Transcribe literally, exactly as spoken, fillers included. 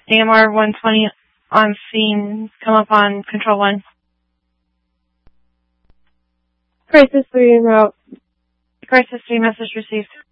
A M R one twenty on scene. Come up on Control one. Crisis three en route. Crisis three, message received.